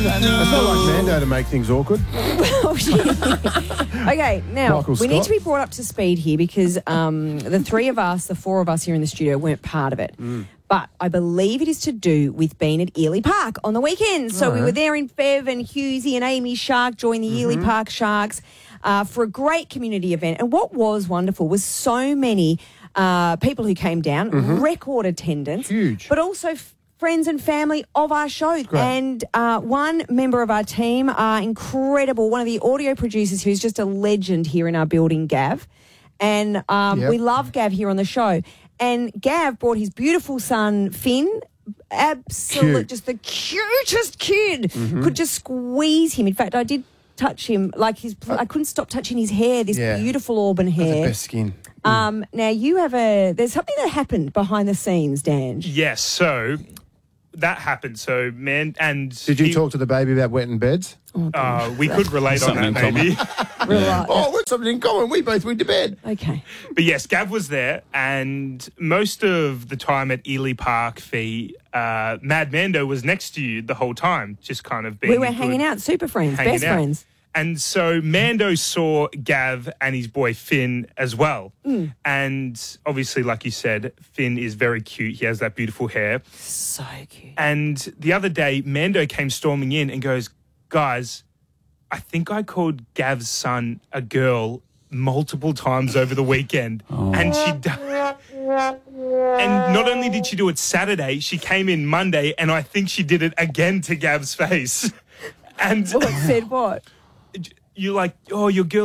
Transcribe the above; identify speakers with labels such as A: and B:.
A: It's not like Mando to make things awkward.
B: Okay, now,
A: Michael
B: we need
A: Scott.
B: to be brought up to speed here because the four of us here in the studio weren't part of it. But I believe it is to do with being at Ely Park on the weekend. So we were there in Fev and Hughesy and Amy Shark joined the Ely Park Sharks for a great community event. And what was wonderful was so many people who came down, record attendance.
A: Huge.
B: But also friends and family of our show.
A: Great.
B: And one member of our team, incredible, one of the audio producers who's just a legend here in our building, Gav. And we love Gav here on the show. And Gav brought his beautiful son, Finn,
A: Cute.
B: just the cutest kid. Could just squeeze him. In fact, I did touch him, like I couldn't stop touching his hair, this beautiful auburn
A: The
B: hair.
A: best skin.
B: Now, you have there's something that happened behind the scenes, Dan.
C: Yes, so that happened. So,
A: Did you talk to the baby about wetting beds?
C: we could relate on that, maybe.
A: Oh, we've something in common. We both went to bed.
B: Okay.
C: But yes, Gav was there, and most of the time at Ely Park, Mad Mando was next to you the whole time, just kind of being
B: We were hanging out, super friends,
C: hanging
B: best
C: out.
B: friends.
C: And so Mando saw Gav and his boy Finn as well. And obviously, like you said, Finn is very cute. He has that beautiful hair.
B: So cute.
C: And the other day, Mando came storming in and goes, guys, I think I called Gav's son a girl multiple times over the weekend. And and not only did she do it Saturday, she came in Monday, and I think she did it again to Gav's face. And
B: What said what?
C: you're like, oh, your girl